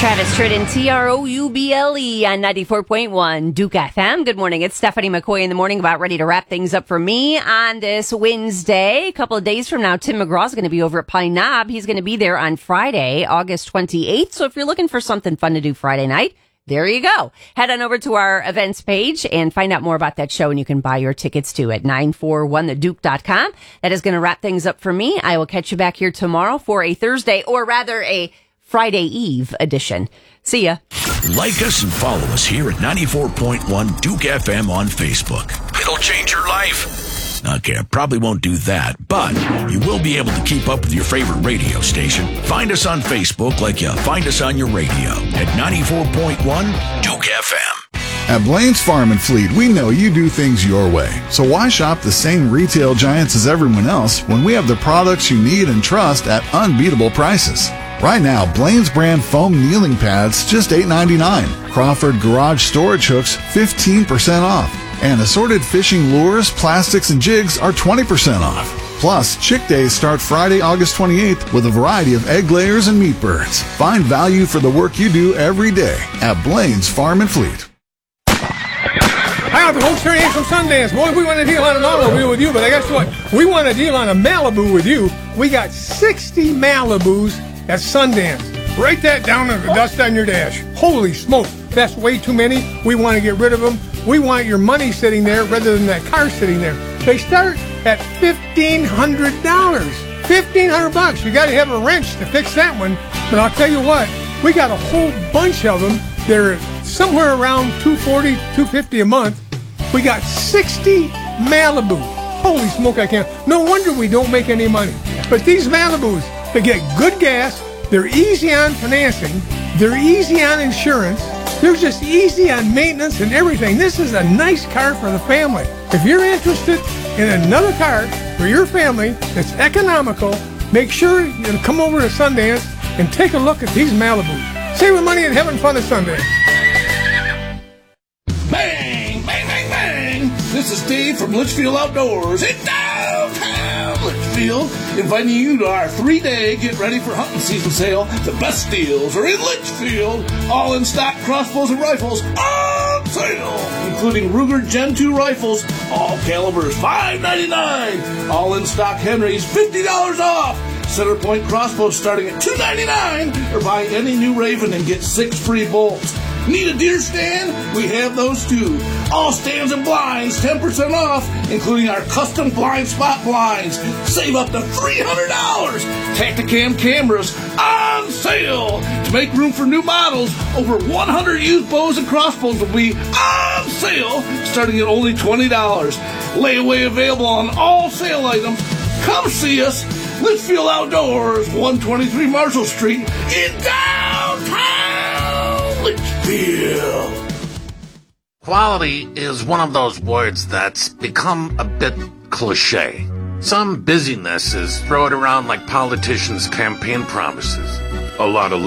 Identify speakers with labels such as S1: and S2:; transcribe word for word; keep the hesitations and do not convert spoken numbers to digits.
S1: Travis Tridden, T R O U B L E on ninety-four point one Duke F M. Good morning. It's Stephanie McCoy in the morning, about ready to wrap things up for me on this Wednesday. A couple of days from now, Tim McGraw is going to be over at Pine Knob. He's going to be there on Friday, August twenty-eighth. So if you're looking for something fun to do Friday night, there you go. Head on over to our events page and find out more about that show, and you can buy your tickets too at nine four one the duke dot com. That is going to wrap things up for me. I will catch you back here tomorrow for a Thursday, or rather a Friday Eve edition. See ya.
S2: Like us and follow us here at ninety-four point one Duke F M on Facebook. It'll change your life. Okay, I probably won't do that, but you will be able to keep up with your favorite radio station. Find us on Facebook like you find us on your radio at ninety-four point one Duke F M.
S3: At Blaine's Farm and Fleet, we know you do things your way. So why shop the same retail giants as everyone else when we have the products you need and trust at unbeatable prices? Right now, Blaine's brand foam kneeling pads, just eight ninety-nine. Crawford garage storage hooks, fifteen percent off. And assorted fishing lures, plastics, and jigs are twenty percent off. Plus, Chick Days start Friday, August twenty-eighth with a variety of egg layers and meat birds. Find value for the work you do every day at Blaine's Farm and Fleet.
S4: Hi, the folks turning in from Sundance. Boy, we want a deal on an automobile with you, but I guess what? We want a deal on a Malibu with you. We got sixty Malibus at Sundance. Write that down on the dust on your dash. Holy smoke, that's way too many. We want to get rid of them. We want your money sitting there rather than that car sitting there. They start at fifteen hundred dollars. fifteen hundred bucks. You got to have a wrench to fix that one. But I'll tell you what, we got a whole bunch of them. They're somewhere around two forty, two fifty a month. We got sixty Malibu. Holy smoke, I can't. No wonder we don't make any money. But these Malibus, they get good gas, they're easy on financing, they're easy on insurance, they're just easy on maintenance and everything. This is a nice car for the family. If you're interested in another car for your family that's economical, make sure you come over to Sundance and take a look at these Malibus. Saving money and having fun at Sundance.
S5: Bang, bang, bang, bang. This is Dave from Litchfield Outdoors in downtown Litchfield, inviting you to our three-day Get Ready for Hunting Season sale. The best deals are in Litchfield. All in stock crossbows and rifles on sale, including Ruger Gen two rifles, all calibers five ninety-nine. All in stock Henrys, fifty dollars off. Center point crossbows starting at two ninety-nine, or buy any new Raven and get six free bolts. Need a deer stand? We have those too. All stands and blinds, ten percent off, including our custom blind spot blinds. Save up to three hundred dollars. Tacticam cameras on sale. To make room for new models, over one hundred used bows and crossbows will be on sale, starting at only twenty dollars. Layaway available on all sale items. Come see us. Litchfield Outdoors, one twenty-three Marshall Street in downtown Litchfield.
S6: Quality is one of those words that's become a bit cliche. Some busyness is thrown around like politicians' campaign promises. A lot of